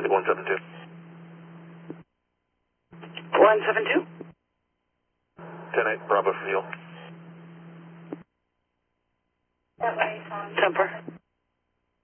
Atlantic 172. 172? 10-8, Bravo for fuel. Temper.